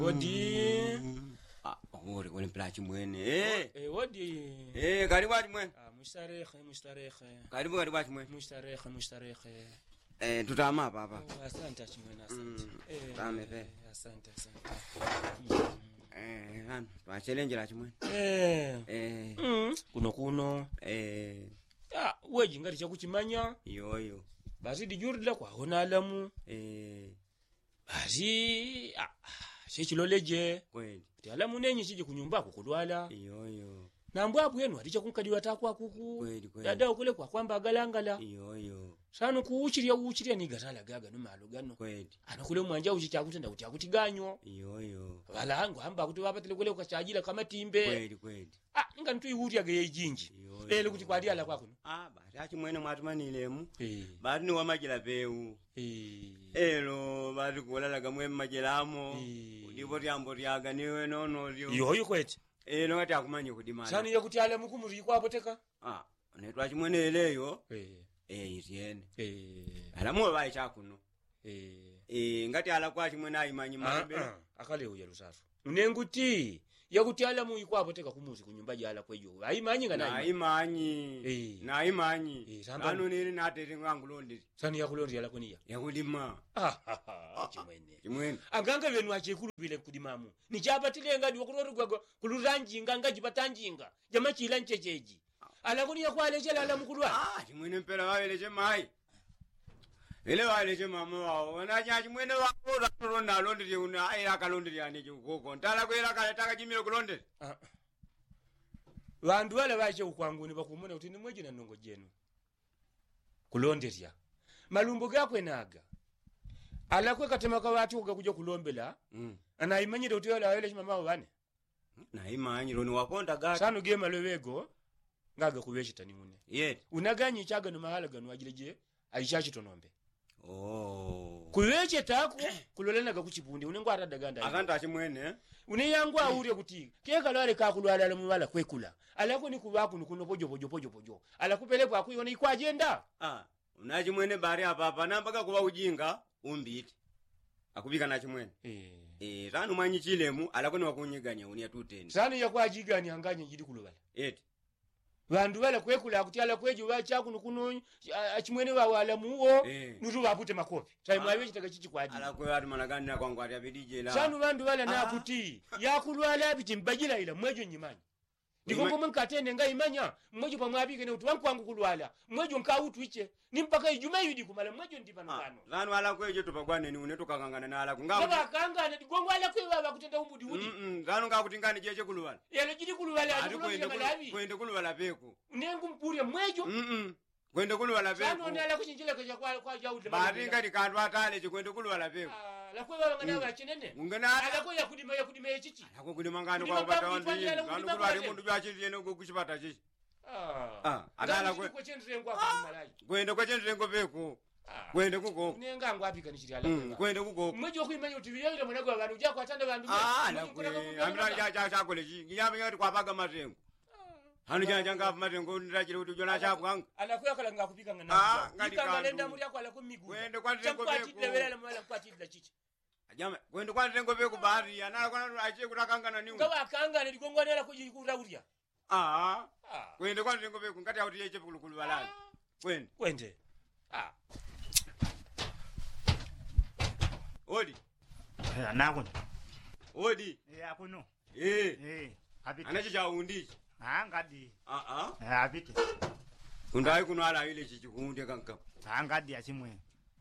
Odi. Ngore kwenye plachi mwene. Odi. Karibu mwene. Mustarehe. Karibu mwene. Mustarehe. Tutama hapa. Asante mwene, asante. Tame pe. Asante. Hano, twachallenge la chimwene. Kuno. Weji ngati chakuchimanya. Yoyo. Basi dijurila kwa hona alamu. Basi sechiloleje. Kweli. Kuti alamu nenyi chije kunyumba kukulwala. Yoyo. Na mbwapu yenu alicha kunkadiwa takwa kuku. Kweli. Dada ukule kwa kwamba galangala. Yoyo. Sano kuuchiria ni gatala gaga no malo gano. Kweli. Anakule mwanja uchichakutenda kuti akutiganyo. Yoyo. Wala hangu hamba kuti wapatile kule kwa chajila kama timbe. Kweli. Inga ntu ihuri yage yejinji. Lele kuti kwa diala kwako. Basi achimwene mwatumanilemu. Bati ni wamajila peu. Bati kulala kamwe majilamo. Ndipo tyambo tyaga niwe nono lyo. Yoyo kwete. Ngati akumanye kudimana. Sano yakuti alamu kumuri kwa apoteka. Netwa chimwene eleyo. Itiene. Alamu bayi chakuno. Ngati ala kwa chimwene ayimanyi mabe. Akale uya lusatu. Unenguti yakuti alamu ikwapo teka kumuzi kunyumba jala kwejo. Ayimanyi ngana ayimanyi. Na ayimanyi. Sano nini natete ngangulondiri. Sano yakulondi yala kuniya. Yakulima. Chimwene. Anganga benu achekulu bile kudimamu. Ni chabatile ngadi wakuroru gwa kuluranjinga ngaji batanjinga. Jama chila nchecheji. Ala kuniya kwale chela alamu kulwa. Chimwene mpela waweleche mai. Ile waleche mama wao wanaja chimwene wao ronda londiri una aira kalondiri ane chukoko ntala kwera kale taka chimiro kulondiri vandu wale vache ukwanguni bakumona kuti nimweje na nongo jenu kulonderia malumbo gakwe naga ala kwe katemaka watu ukakuja kulombela ana imanyire kuti wale wale mama wao na imanyi roni wakonda gati sano gema lewego ngaga kubeshi tani mune unaganyi chaga no mahala gano ajileje aishachi tonombe kuweche taku kulolena gakuchipundi unengwa atadaganda akanda chimwene uneyangwa uri kuti keka lale kakulwala alamu wala kwekula alako ni kubaku nukuno pojo ala kupelekwa akuyona iko agenda unachi mwene bari hapa nambaka kuba ujinga umbiti akubika na chimwene ranu mwanyi chilemu alako ni wakunyiganya unia 210 sanu yakwa ajigani anganye jidi kulwala vandu wala kwekula kuti ala kwejo bacha kuno achimwene wa alamuwo nutu bapute makopi taimwawe chitaka chichi kwadi ala kwe ati managani na kwangu ati abidije la sanu vandu wala na kuti yakulwala biti mbajila ila mwejo nyimanyi ndikongo mnkatende nga imanya mwejo pamwabike ne utuwangu kwangu kulwala mwejo nkautu iche ni mpaka ijume yudi kumala mwejo ndipano kano zanu ala kwejo tupagwane ni unetu kakangana na ala kunga baba kangana digongo ala kwe baba kutenda umudi zanu nga kutingani jeje kulwala yale jidi kulwala atukulwala malawi kwende kulwala peku unengu mpure mwejo kwende kulwala peku sanu ndala kuchinjila kaja kwa jaude bari ngati kandu atale chikwende kulwala peku la kwe baba ngana bachenene ungana ala ko yakudima echichi ala ko kudima ngano kwa batawandi ngano kulwala mundu bachiri eno kuchipata chichi adala kwende kwachenrengo peku kwende kuko nenga ngwapika nichirala kwende kuko mwejo kuimanya utibiyele mwanako abantu uja kwatanda bandu amira chakole nyama ngati kwapaga matengo hanu changa matengo ndachire kuti jona chapwanga ala kuyakala ngakupika ngana ngalenda muri yako ala kumigu kwende kwatrengo peku lewela mwala kwatidla chichi ajama kwende kwatrengo peku bahari anala kwana achiye kutakangana niwe ngawa kangana digongonela kujikuraurya kwende kwatrengo peku ngati auti yeche kulukulu balali kwende Odi. Anako. Odi. Akuno. Habiti. Anachi cha undichi. Ngadi. Habiti. Undai kuno ala ile chichikunde kanka. Ngadi achimwe.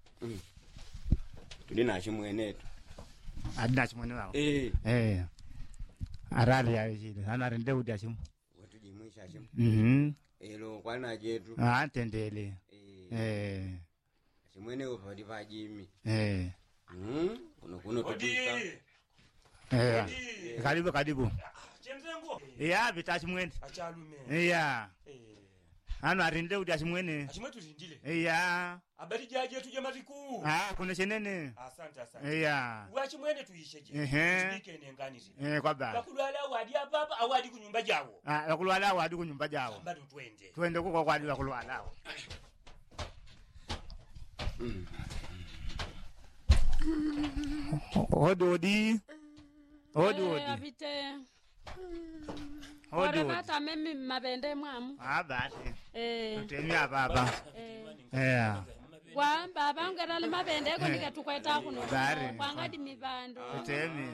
Tulina achimwe netu. Adina achimwe wao. Arali ya chile. Ana rende udi achimwe. Watu jimwisha achimwe. Elo kwana jetu. Tendele. Achimwe upadi pajimi. Kuno tutuka. Karibu. Chemzengo. Bitachi mwene. Achalume. Ano arinde udi achimwene. Achimwe tulindile. Abari jaje tuje mariku. Kuna chenene. Asante. Wachimwene tuisheje. Tubike nenganizi. Kwa ba. Bakulwala wadi hapa awadi kunyumba jawo. Bakulwala wadi kunyumba jawo. Bado twende. Twende kuko kwadi bakulwala. Odi. Odi odi. Avite. Odi Ore odi. bata mimi mabende mwamu. Basi. Tutemi baba. Kwa baba ngara mabende ko nika tukweta kuno. Bari. Kwangadi mibando. Tutemi.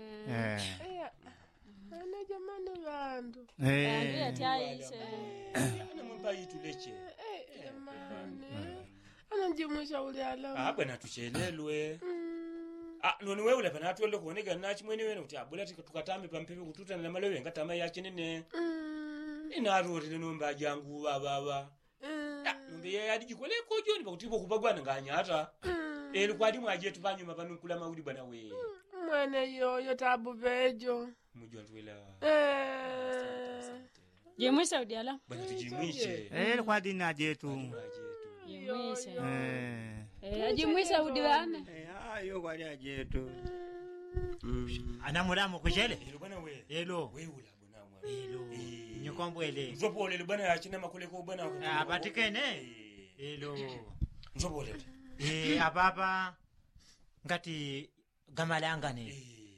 Ana jamani bandu. Ndio taishe. Ana mumba ituleche. Jamani. Ana njimusha uli ala. Bwana tuchelelwe. Noni wewe ule pana atwele kuoneka nachi mwene wene uti abula tukatambe pampepe kututa na malewe ngatama yache nene. Inarori nomba jangu baba. Nombe yadi jikole ko joni bakutibo kubagwana nganyata. Kwadi mwaje tubanyuma panukula maudi bwana we. Mwene yoyo tabu bejo. Mujwa ntwela. Jemwisha udiala. Bwana tujimwishe. Kwadi na jetu. Jemwisha. Ajimwisha udiwana. Ayo kwadi ajetu. Anamuramu kushele? Bwana we. Elo. We ula bwana mwa. Elo. Nyokombwele. Nzopole bwana yachina makole ko bwana. Abatikene. Elo. Nzopole. Ababa ngati gamalangane.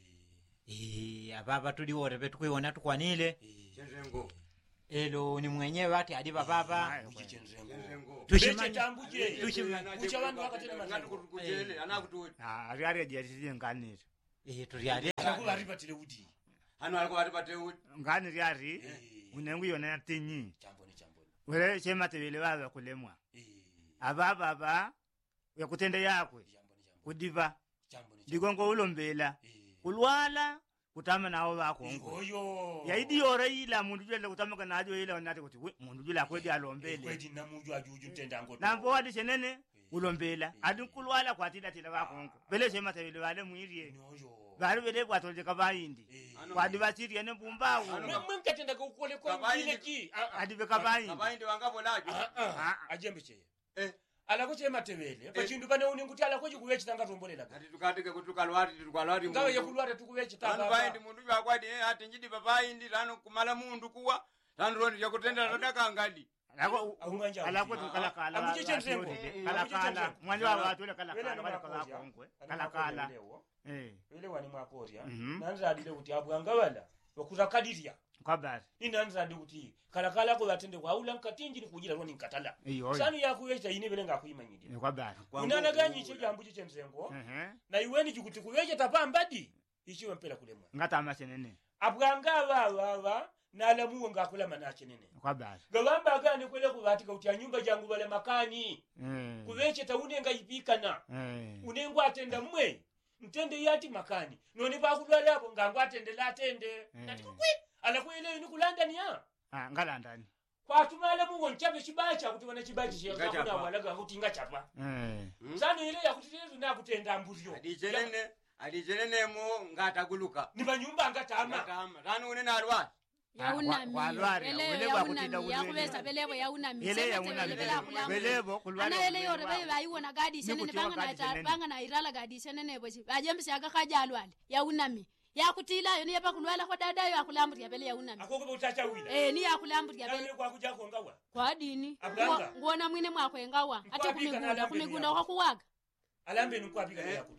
Ababa tuliwore betukuiona tukwanile. Chenzengo. Elo ni mwenyewe ati adi baba. Chenzengo. Tushimanye. Tushimanye. Kucha wandu wakatena Ngati kujele anakutuwe. Ari jeri ngani. Turiare. Anakuwa ribatile udi. Hano alikuwa atipate udi. Ngani riari. Unengu yona yatinyi. Chamboni. Wele chema tebele baba kulemwa. Ababa yakutenda yakwe. Kudiva. Digongo ulombela. Kulwala kutama nawo bakongo. Oyo. Yaidi yora ila mundu jule kutama kanajo ila onati kuti mundu jule akwedi alombele. Kwedi namuju ajuju tenda ngoto. Nambo wadi chenene ulombela. Adi kulwala kwatida tila bakongo. Bele chema tebele wale muirie. Oyo. Bari bele kwatolje kabaindi. Kwadi basiri ene bumbawo. Mwenga tenda kukole kwa mbile ki. Adi be kabaindi. Kabaindi wangapo lajo. Ajembe cheye. Alakoche matebele pachindu pane unenguti alakoche kuvechi tanga tombolela ati tukatike tukalwati ngawe yekulwata tukuvechi tanga baindi mundu yakwadi ati njidi babaindi rano kumala mundu kuwa rano roni yakutenda rodaka ngadi alako tukalakala amuje chenzengo kalakala mwali wa watu ile kalakala wale kalakongwe kalakala ile wani mwakoria nanza adile kuti abwangabala wakuzakadiria kabari inanza adi kuti kalakala ko batende kwaula nkatinji ni kujira roni nkatala sanu yakuvecha ine bele ngakuyimanyidi kabari unana ganyi che jambuji chenzengo na iweni jikuti kuvecha tapambadi ichiwe mpela kulemwa ngata masenene abwanga baba nalamuwe ngakula manache nene kabari gabamba gane kwele kubatika kuti anyumba jangu bale makani kuvecha taune ngayipikana unengo atenda mwe ntende yati makani noni bakulwala abo ngango atendela atende nati kwi alakwele ni kulandani ya ngalandani kwatumala mungo nchape chibacha kuti wana chibachi chekakuna walaga kuti ngachapa sanu ile ya kuti lezo na kutenda mbulyo adijelene mo ngataguluka ni banyumba ngatama rano unena alwa walwari wele bakutinda yakubesa belebo yaunami ile yaunami belebo kulwari ana ile yore bayi bayiwona gadi senene banga na irala gadi senene bosi bajemse akakaja alwali yaunami yakutila yo ni yapa kulwala kwa dada yo akulamburi yabele yaunami akoko utacha wila ni akulamburi yabele kwa kuja kongawa kwa dini ngona mwine mwakwengawa ate kumigunda kwa kuwaga alambe nukwapika yakuli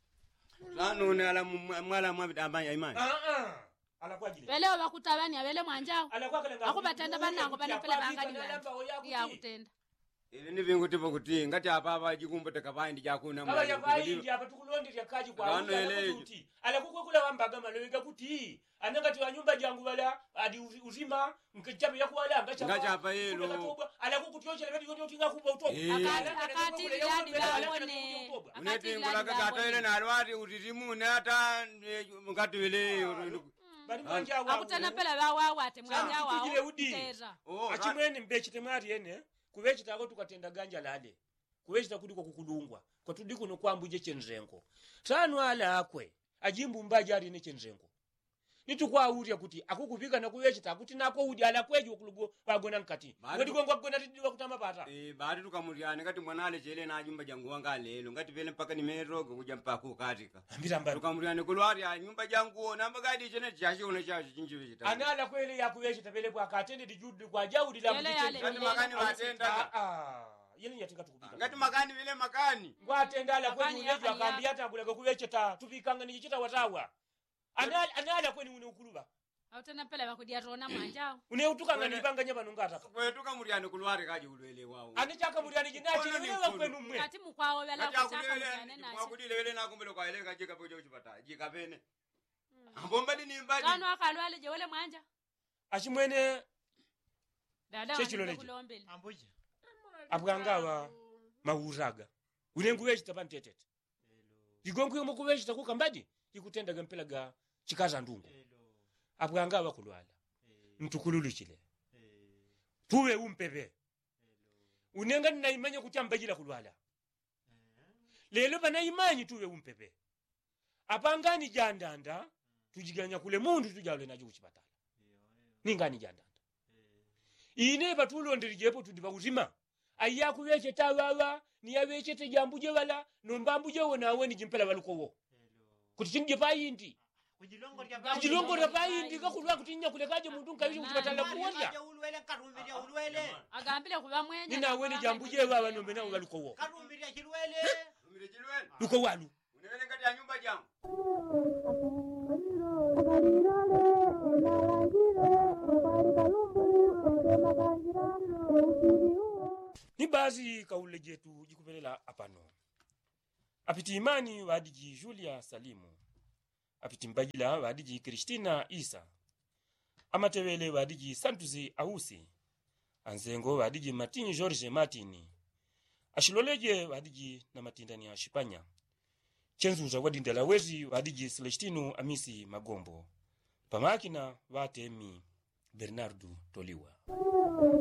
rano une ala mwala mwabidamba ya imani alakwajile beleo bakutabani abele mwanjao alakwakelenga akubatenda banango banepela bangadi ya kutenda ile ni vingu tipo kuti ngati apa apa jikumbote kabaindi jakuna kaba yabaindi apa tukulondira kaji kwa kuti alakukukula wambaga malewega kuti anangati wa nyumba jangu bala adi uzima nkichabe yakwala ngachapa yelo alakukutyochele beti yote utinga kuba utoka akati yadi babone uneti ngulaka katoele na alwati utitimu nata ngati wele bali mwanja wa akutana pela bawawa ate mwanja wa tera achimweni mbechite mari ene kuvechi tako tukatenda ganja lale kuvechi takudiko kukulungwa kwa tudiko no kwambuje chenzengo tano ala akwe ajimbu mbaji ari ne chenzengo nitukwa uri kuti akukupika na kuvechi takuti nako udi ala kweji okulugo bagona nkati ngati gongo gona tidiwa kutama pata bari tukamuriane ngati mwanale chele na ajimba jangu wanga lelo ngati vele mpaka nimeroga kuja mpaka ukatika ambira mbari tukamuriane kulwari anyumba jangu namba gadi chene chashi una chashi chinjiwe chita anala kwele yakuvechi tapele kwa katende dijudi kwa jaudi la ngati makani watenda yele yatinga tukupika ngati makani vile makani ngwatenda ala kweji unejo akambia tabula kuvechi ta tupikanga ni chita watawa anala kweni une ukuluba autana pela bakudia rona mwanjao une utukanga nibanganya bano ngata kwetuka muryani kulwari kaji ulwele wawo anichaka muryani jinachi wewe kwenu mwe kati mukwawo bela kuchaka mwana nasi mwakudile wele nakumbele kwa elenga jika pojo uchipata jika pene ambomba ni mbadi kano akalwale je wale mwanja achimwene dada Chechilole kulombele Ambuja. abwangawa mauraga unengu wechi tapantetete igongu yomo kuwechi takukambadi ikutenda gempela ga chikaza ndungu abwangawa kulwala mtukululu chile tuwe umpebe unenga nina imanya kuchambajila kulwala lelo bana imanyi tuwe umpebe apangani jandanda tujiganya kule mundu tujalo najo kuchipatala ningani jandanda ine batulonderijepo tudiba uzima ayya kuweche tawawa ni yaweche tejambuje wala nombambuje wonawe ni jimpela balukowo kuti chinje payindi kujilongo ra payindi kakulwa kutinya kulekaje mundu nkawishi kuchipatala kuwonja agambile kuba mwenye nina weni jambuje wawa nombe nawe balukowo Karumiria chilwele. luko walu unewele ngati ya nyumba jangu ni bazi kaule jetu jikupelela apano apiti imani wadiji Julia Salimu apiti mbajila wadiji Kristina Isa amatewele wadiji Santuzi Ausi anzengo wadiji Martin George Martini ashiloleje wadiji na matindani ya Shipanya chenzuza wadindela wezi wadiji Celestino Amisi Magombo pamakina watemi Bernardo Toliwa